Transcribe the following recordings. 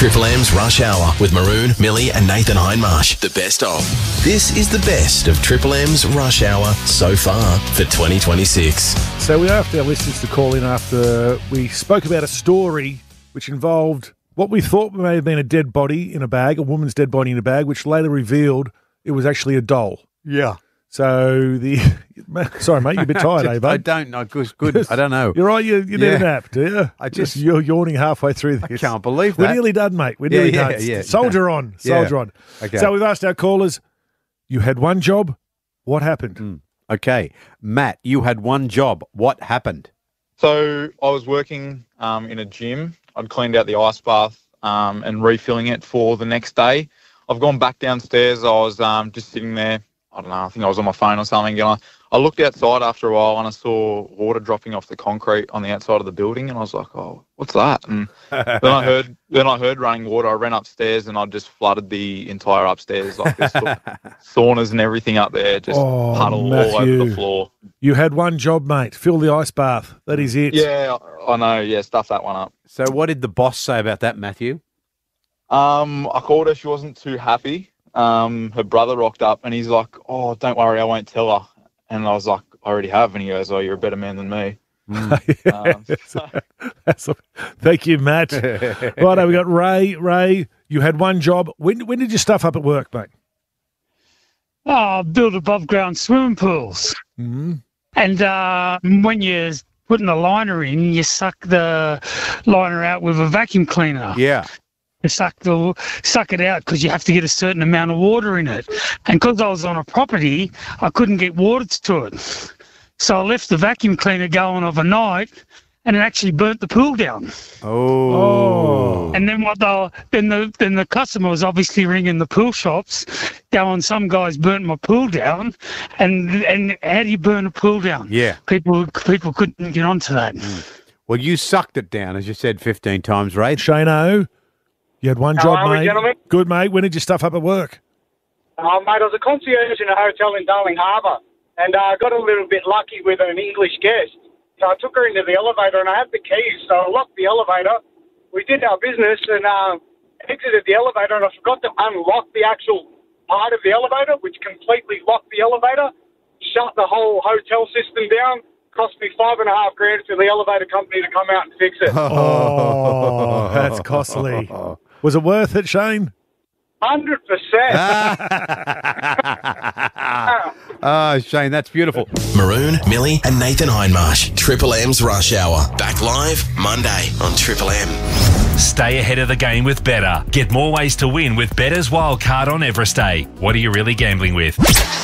Triple M's Rush Hour with Maroon, Millie and Nathan Hindmarsh. The best of. This is the best of Triple M's Rush Hour so far for 2026. So we asked our listeners to call in after we spoke about a story which involved what we thought may have been a dead body in a bag, a woman's dead body in a bag, which later revealed it was actually a doll. Yeah. So sorry, mate, you're a bit tired, eh, bud? I don't know. Good. I don't know. You're right. You need a nap, do you? You're yawning halfway through this. I can't believe that. We're nearly done, mate. We're nearly done. Yeah. Soldier on. Okay. So we've asked our callers. You had one job. What happened? Okay, Matt, you had one job. What happened? So I was working in a gym. I'd cleaned out the ice bath and refilling it for the next day. I've gone back downstairs. I was just sitting there. I don't know, I think I was on my phone or something. And I looked outside after a while and I saw water dropping off the concrete on the outside of the building. And I was like, oh, what's that? And then I heard running water. I ran upstairs and I just flooded the entire upstairs. Like there's saunas and everything up there, just puddle all over the floor. You had one job, mate. Fill the ice bath. That is it. Yeah, I know. Yeah, stuff that one up. So what did the boss say about that, Matthew? I called her. She wasn't too happy. Her brother rocked up and he's like, oh, don't worry, I won't tell her. And I was like, I already have. And he goes, oh, you're a better man than me. Thank you, Matt. Righto, we got Ray. Ray, you had one job. When did you stuff up at work, mate? Build above ground swimming pools. Mm-hmm. And when you're putting the liner in, you suck the liner out with a vacuum cleaner. Yeah. To suck it out because you have to get a certain amount of water in it. And because I was on a property, I couldn't get water to it. So I left the vacuum cleaner going overnight and it actually burnt the pool down. Oh. And then then the customer was obviously ringing the pool shops, going, some guys burnt my pool down. And how do you burn a pool down? Yeah. People couldn't get onto that. Well, you sucked it down, as you said 15 times, Ray. Shano, you had one job, mate. Gentlemen? Good, mate. When did you stuff up at work? Mate, I was a concierge in a hotel in Darling Harbour, and I got a little bit lucky with an English guest. So I took her into the elevator, and I had the keys, so I locked the elevator. We did our business and exited the elevator, and I forgot to unlock the actual part of the elevator, which completely locked the elevator, shut the whole hotel system down, cost me $5,500 for the elevator company to come out and fix it. Oh, that's costly. Was it worth it, Shane? 100%. Oh, Shane, that's beautiful. Maroon, Millie and Nathan Hindmarsh. Triple M's Rush Hour. Back live Monday on Triple M. Stay ahead of the game with Betr. Get more ways to win with Better's Wildcard on Everest Day. What are you really gambling with?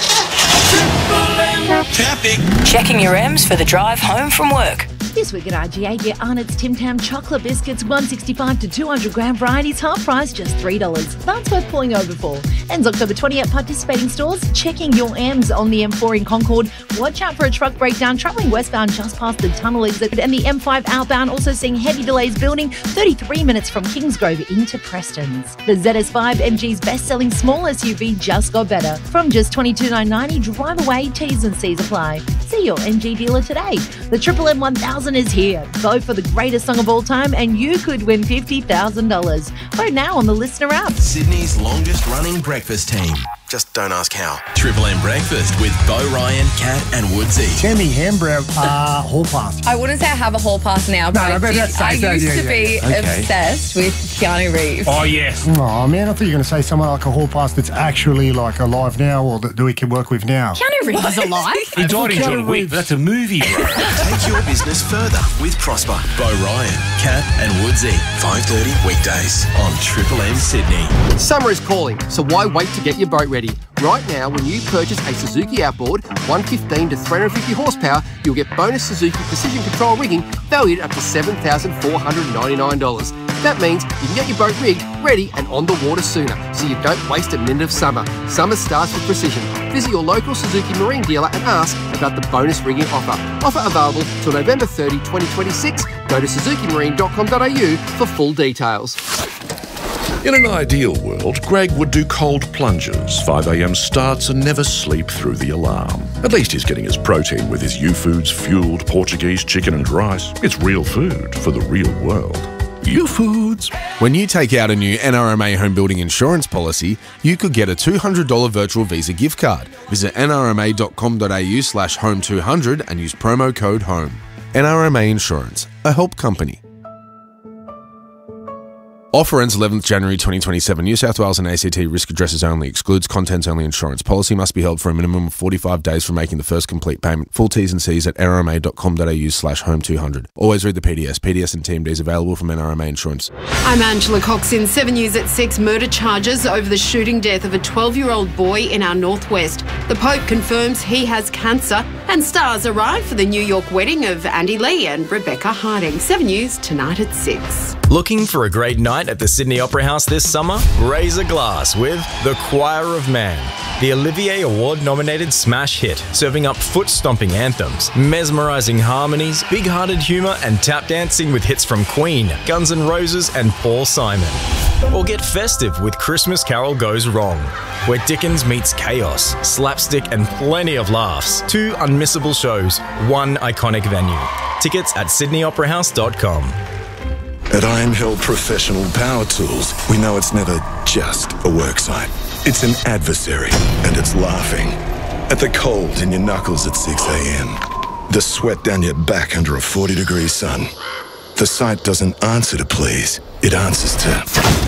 Traffic. Checking your M's for the drive home from work. This week at RGA, get Arnott's Tim Tam chocolate biscuits, 165 to 200 gram varieties, half price, just $3. That's worth pulling over for. Ends October 20 at participating stores. Checking your M's on the M4 in Concord. Watch out for a truck breakdown travelling westbound just past the tunnel exit. And the M5 outbound also seeing heavy delays building 33 minutes from Kingsgrove into Preston's. The ZS5, MG's best-selling small SUV, just got better. From just $22,990, drive away, T's and C's apply. See your MG dealer today. The Triple M 1000 is here. Vote for the greatest song of all time and you could win $50,000. Vote now on the Listener app. Sydney's longest running breakfast team. Just don't ask how. Triple M Breakfast with Bo Ryan, Kat and Woodsy. Tammy Hambrow, hall pass. I wouldn't say I have a hall pass now, but I used to be obsessed with Keanu Reeves. Oh, yes. Oh, man, I thought you were going to say someone like a hall pass that's actually like alive now or that we can work with now. Keanu Reeves is alive? He died in John Wick, but that's a movie, bro. Take your business further with Prosper. Bo Ryan, Kat and Woodsy. 5:30 weekdays on Triple M Sydney. Summer is calling, so why wait to get your boat ready? Right now, when you purchase a Suzuki Outboard, 115 to 350 horsepower, you'll get bonus Suzuki Precision Control rigging valued at up to $7,499. That means you can get your boat rigged, ready and on the water sooner, so you don't waste a minute of summer. Summer starts with precision. Visit your local Suzuki Marine dealer and ask about the bonus rigging offer. Offer available till November 30, 2026. Go to suzukimarine.com.au for full details. In an ideal world, Greg would do cold plunges, 5 a.m. starts and never sleep through the alarm. At least he's getting his protein with his U-Foods fueled Portuguese chicken and rice. It's real food for the real world. U-Foods. When you take out a new NRMA home building insurance policy, you could get a $200 virtual Visa gift card. Visit nrma.com.au/home200 and use promo code HOME. NRMA Insurance, a help company. Offer ends 11th January 2027. New South Wales and ACT risk addresses only. Excludes contents only insurance. Policy must be held for a minimum of 45 days from making the first complete payment. Full T's and C's at nrma.com.au/home200. Always read the PDS. PDS and TMDs available from NRMA Insurance. I'm Angela Cox in 7 News at 6. Murder charges over the shooting death of a 12-year-old boy in our northwest. The Pope confirms he has cancer, and stars arrive for the New York wedding of Andy Lee and Rebecca Harding. 7 News tonight at 6. Looking for a great night at the Sydney Opera House this summer? Raise a glass with The Choir of Man, the Olivier Award-nominated smash hit, serving up foot-stomping anthems, mesmerising harmonies, big-hearted humour and tap dancing with hits from Queen, Guns N' Roses and Paul Simon. Or get festive with Christmas Carol Goes Wrong, where Dickens meets chaos, slapstick and plenty of laughs. 2 unmissable shows, 1 iconic venue. Tickets at sydneyoperahouse.com. At Iron Hill Professional Power Tools, we know it's never just a worksite. It's an adversary, and it's laughing. At the cold in your knuckles at 6 a.m. The sweat down your back under a 40-degree sun. The site doesn't answer to please, it answers to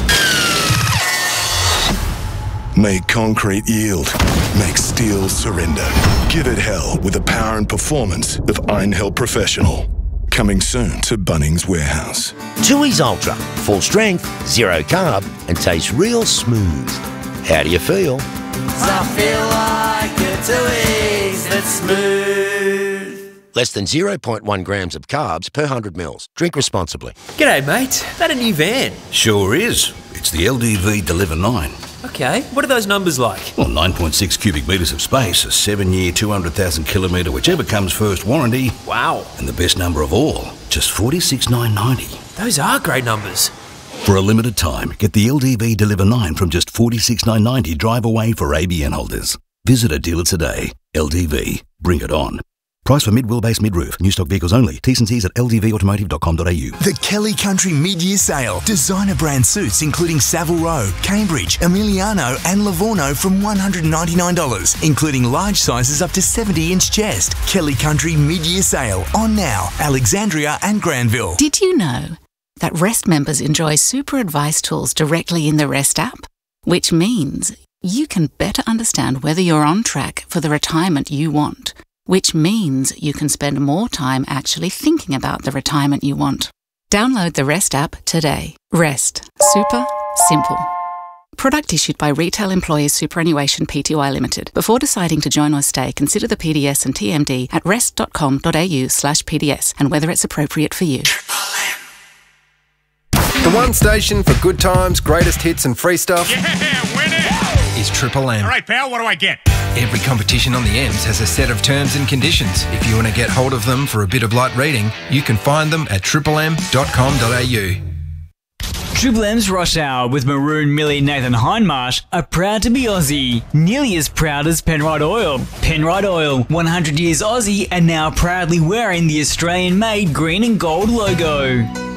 make concrete yield, make steel surrender. Give it hell with the power and performance of Iron Hill Professional. Coming soon to Bunnings Warehouse. Tooheys Ultra. Full strength, zero carb, and tastes real smooth. How do you feel? I feel like a Tooheys that's smooth. Less than 0.1 grams of carbs per 100 mils. Drink responsibly. G'day, mate. That a new van? Sure is. It's the LDV Deliver 9. Okay, what are those numbers like? Well, 9.6 cubic metres of space, a 7-year, 200,000 kilometre, whichever comes first warranty. Wow. And the best number of all, just $46,990. Those are great numbers. For a limited time, get the LDV Deliver 9 from just $46,990 drive away for ABN holders. Visit a dealer today. LDV. Bring it on. Price for mid-wheelbase mid-roof. New stock vehicles only. T's and C's at ldvautomotive.com.au. The Kelly Country Mid-Year Sale. Designer brand suits including Savile Row, Cambridge, Emiliano and Livorno from $199, including large sizes up to 70-inch chest. Kelly Country Mid-Year Sale. On now. Alexandria and Granville. Did you know that Rest members enjoy super advice tools directly in the Rest app? Which means you can better understand whether you're on track for the retirement you want. Which means you can spend more time actually thinking about the retirement you want. Download the Rest app today. Rest. Super simple. Product issued by Retail Employers Superannuation Pty Limited. Before deciding to join or stay, consider the PDS and TMD at rest.com.au/PDS and whether it's appropriate for you. The one station for good times, greatest hits and free stuff. Yeah, win it! Is Triple M. All right, pal, what do I get? Every competition on the M's has a set of terms and conditions. If you want to get hold of them for a bit of light reading, you can find them at triplem.com.au. Triple M's Rush Hour with Maroon, Millie, Nathan Hindmarsh are proud to be Aussie. Nearly as proud as Penrite Oil. Penrite Oil, 100 years Aussie and now proudly wearing the Australian-made green and gold logo.